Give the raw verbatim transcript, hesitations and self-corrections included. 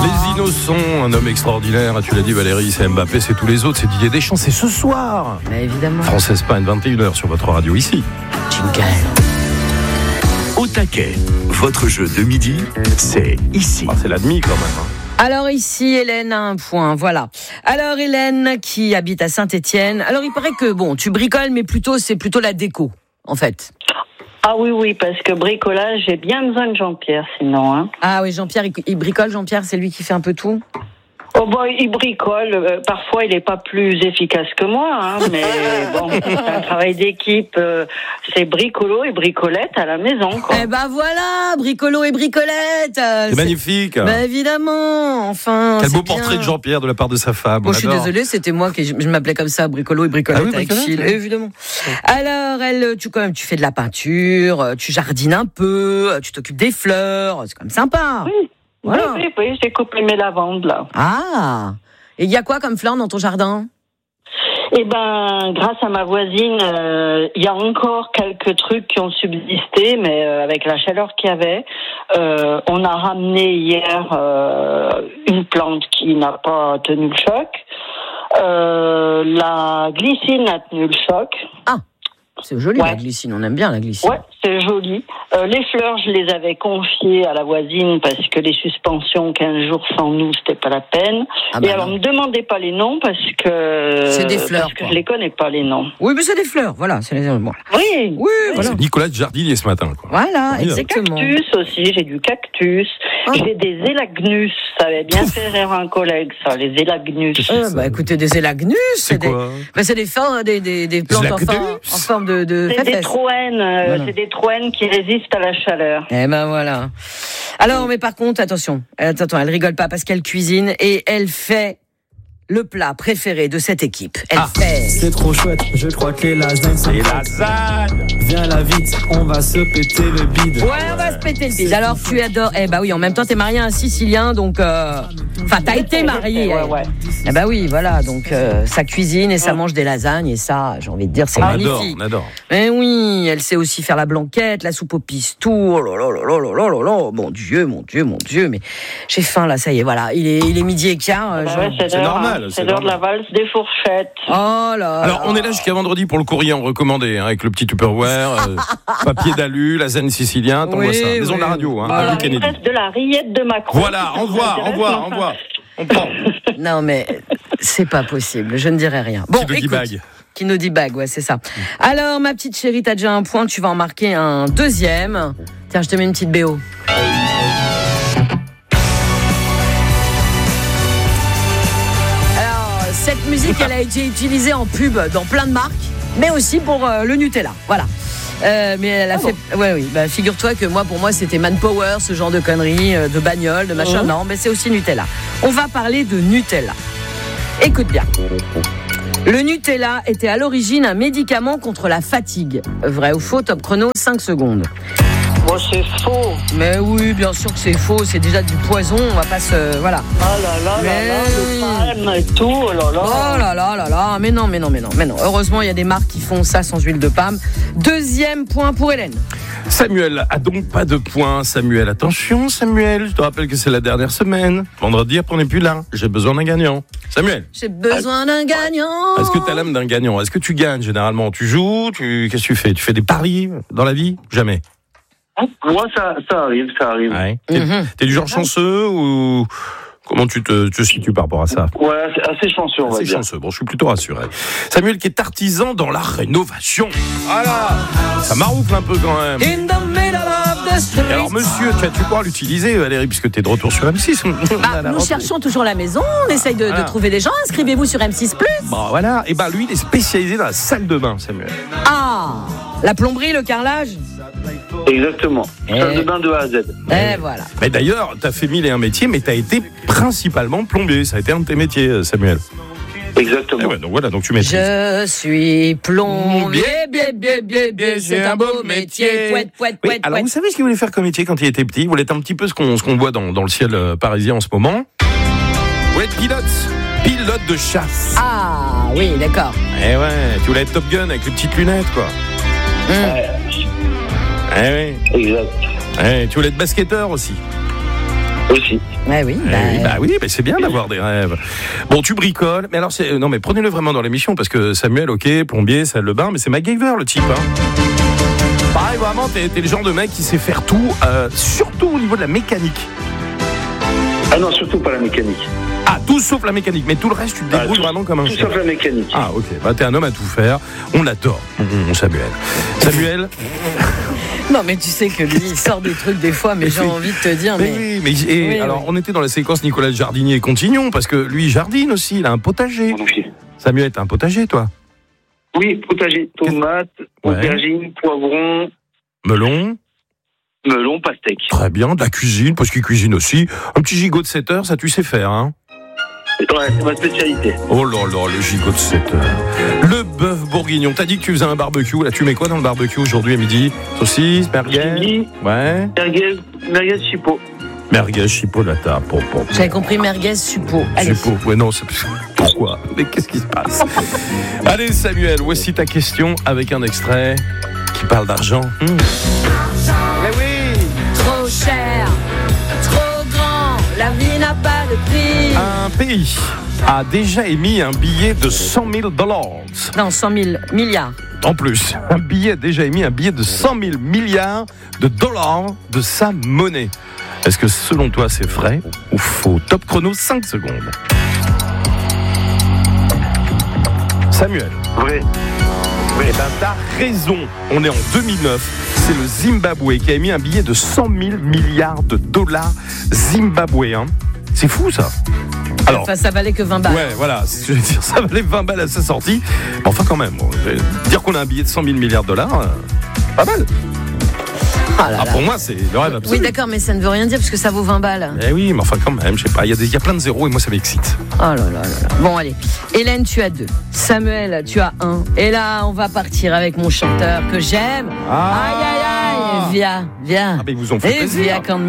Les innocents, un homme extraordinaire. Tu l'as dit Valérie, c'est Mbappé, c'est tous les autres, c'est Didier Deschamps, c'est ce soir. Mais évidemment. France-Espagne, vingt et une heures sur votre radio ici. Jingle. Au taquet, votre jeu de midi, c'est ici. Ah, c'est la demi quand même. Hein. Alors ici, Hélène a un point, voilà. Alors Hélène, qui habite à Saint-Étienne. Alors il paraît que, bon, tu bricoles, mais plutôt c'est plutôt la déco, en fait. Ah oui, oui, parce que bricolage, j'ai bien besoin de Jean-Pierre, sinon. Hein. Ah oui, Jean-Pierre, il, il bricole, Jean-Pierre, c'est lui qui fait un peu tout. Oh bon, il bricole. Euh, parfois, il n'est pas plus efficace que moi, hein, mais bon, c'est un travail d'équipe. Euh, c'est bricolo et bricolette à la maison, quoi. Eh ben voilà, bricolo et bricolette. C'est, c'est magnifique. Ben évidemment, enfin. Quel beau bien. portrait de Jean-Pierre de la part de sa femme. Bon, je suis désolée, c'était moi qui je m'appelais comme ça, bricolo et bricolette, ah oui, avec Phil, oui. Évidemment. Alors, elle, tu quand même, tu fais de la peinture, tu jardines un peu, tu t'occupes des fleurs, c'est quand même sympa. Oui. Voilà. Oui, oui, oui, j'ai coupé mes lavandes, là. Ah. Et il y a quoi comme fleurs dans ton jardin? Eh ben, grâce à ma voisine, il euh, y a encore quelques trucs qui ont subsisté, mais euh, avec la chaleur qu'il y avait, euh, on a ramené hier euh, une plante qui n'a pas tenu le choc. Euh, la glycine a tenu le choc. Ah, c'est joli, ouais. La glycine, on aime bien la glycine. Ouais, c'est joli. Euh, les fleurs, je les avais confiées à la voisine parce que les suspensions, quinze jours sans nous, c'était pas la peine. Ah bah Et alors, ne me demandez pas les noms parce que... C'est des fleurs, Parce que quoi. Je les connais pas, les noms. Oui, mais c'est des fleurs, voilà. C'est les... voilà. Oui. Oui, voilà. C'est Nicolas de Jardinier ce matin, quoi. Voilà, oui, exactement. J'ai du cactus aussi, j'ai du cactus. Ah. J'ai des élagnus. Ça avait bien fait rire un collègue, ça, les élagnus. Euh, bah écoutez, des élagnus, c'est, c'est quoi des... Bah, c'est des, formes, des, des, des plantes en forme, en forme de, de c'est des troènes, euh, voilà. C'est des troènes qui résistent à la chaleur. Eh ben voilà. Alors, mais par contre, attention, attends, elle rigole pas parce qu'elle cuisine et elle fait le plat préféré de cette équipe. Elle ah. fait. C'est trop chouette, je crois que les lasagnes sont. Les lasagnes. Viens là vite, on va se péter le bide. Ouais, on va se péter le bide. Alors tu adores. Eh bah oui, en même temps t'es marié à un Sicilien, donc. Euh... Enfin, t'as été marié. Ouais, ouais. Eh bah oui, voilà. Donc euh, ça cuisine et ça mange des lasagnes et ça, j'ai envie de dire, c'est on magnifique. On adore, on adore. Eh oui, elle sait aussi faire la blanquette, la soupe au pistou. Oh là là là là là là là. Mon Dieu, mon Dieu, mon Dieu. Mais j'ai faim là, ça y est. Voilà, il est, il est midi et quart. Euh, bah ouais, c'est, c'est normal. Hein. C'est, c'est l'heure normal. De la valse des fourchettes. Oh là. Alors on est là jusqu'à vendredi pour le courrier en recommandé, hein, avec le petit Tupperware, euh, papier d'alu, lasagne sicilien. T'envoies oui, ça. Maison oui. De la radio, hein. Voilà, il reste de la rillette de Macron. Voilà, envoie, envoie, envoie. On prend. Non mais c'est pas possible, je ne dirai rien. Bon, écoute, bag. Kinodi bag, ouais, c'est ça. Alors ma petite chérie, t'as déjà un point, tu vas en marquer un deuxième. Tiens, je te mets une petite B O. Alors cette musique, elle a été utilisée en pub dans plein de marques, mais aussi pour euh, le Nutella. Voilà. Euh, mais elle a ah fait. Bon. Ouais, oui. Bah, figure-toi que moi, pour moi, c'était Manpower, ce genre de conneries, euh, de bagnole, de machin. Mmh. Non, mais c'est aussi Nutella. On va parler de Nutella. Écoute bien. Le Nutella était à l'origine un médicament contre la fatigue. Vrai ou faux? Top chrono, cinq secondes. Bon, c'est faux. Mais oui, bien sûr que c'est faux. C'est déjà du poison. On va pas se. Voilà. Oh là là mais... là là, le palme et tout. Oh là là. Oh là là là là. Mais non, mais non, mais non, mais non. Heureusement, il y a des marques qui font ça sans huile de palme. Deuxième point pour Hélène. Samuel a donc pas de points. Samuel, attention, Samuel. Je te rappelle que c'est la dernière semaine. Vendredi, après, on n'est plus là. J'ai besoin d'un gagnant. Samuel. J'ai besoin d'un gagnant. Est-ce que tu as l'âme d'un gagnant? Est-ce que tu gagnes généralement? Tu joues? Tu... Qu'est-ce que tu fais? Tu fais des paris dans la vie? Jamais. Moi, ça, ça arrive, ça arrive. Ouais. T'es, mm-hmm. t'es du genre chanceux ou comment tu te, te situes par rapport à ça? Ouais, c'est assez chanceux, on va assez dire. chanceux. Bon, je suis plutôt rassuré. Samuel qui est artisan dans la rénovation. Voilà. Ça maroufle un peu quand même. In the middle of the street. Et alors, monsieur, tu, tu pourras l'utiliser, Valérie, puisque t'es de retour sur M six. Bah, nous cherchons toujours la maison. On essaye de, voilà. de trouver des gens. Inscrivez-vous sur M six plus. Bon, voilà. Et ben, lui, il est spécialisé dans la salle de bain, Samuel. Ah, la plomberie, le carrelage. Exactement. Et... salle de bain de A à Z. Et voilà. Mais d'ailleurs, t'as fait mille et un métiers, mais t'as été principalement plombier. Ça a été un de tes métiers, Samuel. Exactement. Et ouais, donc voilà, donc tu maîtrises. Je suis plombier, bien, bien, bien, bien, c'est un beau métier. Pouette, pouette, pouette, oui, alors, vous savez ce qu'il voulait faire comme métier quand il était petit? Il voulait être un petit peu ce qu'on, ce qu'on voit dans, dans le ciel parisien en ce moment. Il voulait être pilote. Pilote de chasse. Ah, oui, d'accord. Eh ouais, tu voulais être Top Gun avec les petites lunettes, quoi. Mmh. Ouais. Eh oui. Exact. Eh, tu voulais être basketteur aussi. Aussi. Ouais, oui. Eh Bah, oui, bah oui, mais c'est bien d'avoir des rêves. Bon, tu bricoles, mais alors, c'est, non, mais prenez-le vraiment dans l'émission, parce que Samuel, ok, plombier, salle de bain, mais c'est MacGyver, le type, hein. Pareil, vraiment, t'es, t'es le genre de mec qui sait faire tout, euh, surtout au niveau de la mécanique. Ah non, surtout pas la mécanique. Ah, tout sauf la mécanique, mais tout le reste, tu te débrouilles Ah, tout, vraiment comme un Tout chef. sauf la mécanique. Ah, ok, bah t'es un homme à tout faire, on l'adore, mon Samuel. Samuel. Non, mais tu sais que lui, il sort des trucs des fois, mais j'ai envie de te dire. Mais, Mais, oui, mais et, Oui, alors oui. on était dans la séquence Nicolas Jardinier, continuons, parce que lui il jardine aussi, il a un potager. Mon fils. Samuel, t'as un potager, toi? Oui, potager, tomates, Ouais. aubergines, poivrons, Melon, melons, pastèques. très bien, de la cuisine, parce qu'il cuisine aussi. Un petit gigot de sept heures, ça tu sais faire, hein? Ouais, c'est ma spécialité. Oh là là, le gigot de sept heures. Le bœuf bourguignon, t'as dit que tu faisais un barbecue, là tu mets quoi dans le barbecue aujourd'hui à midi? Saucisse, merguez? Chili, Ouais. merguez, merguez chipot. Merguez, chipolata, pom pom. J'avais compris merguez, suppo. Allez. Suppo. Ouais, non, c'est... Pourquoi? Mais qu'est-ce qui se passe? Allez, Samuel, voici ta question avec un extrait qui parle d'argent. Hmm. Mais oui! Trop cher, trop grand, la vie n'a pas de prix. Un pays a déjà émis un billet de cent mille dollars. Non, cent mille milliards. En plus, un billet a déjà émis un billet de cent mille milliards de dollars de sa monnaie. Est-ce que selon toi c'est vrai ou faux? Top chrono, cinq secondes. Samuel. Vrai. Eh ben, t'as raison. On est en deux mille neuf. C'est le Zimbabwe qui a émis un billet de cent mille milliards de dollars zimbabwéens. C'est fou, ça. Alors, Enfin, ça valait que vingt balles. ouais, voilà, c'est ce que je veux dire. Ça valait vingt balles à sa sortie. Enfin, quand même, bon, je vais dire qu'on a un billet de cent mille milliards de dollars, euh, pas mal. Ah là Ah, là. pour moi, c'est le rêve absolu. Oui, d'accord, mais ça ne veut rien dire parce que ça vaut vingt balles. Eh oui, mais enfin, quand même, je sais pas. Il y, a des- il y a plein de zéros et moi, ça m'excite. Oh là là là là. Bon, allez. Hélène, tu as deux. Samuel, tu as un. Et là, on va partir avec mon chanteur que j'aime. Ah. Aïe, aïe, aïe. Viens, viens. Ah, mais ils vous ont fait Et plaisir. viens quand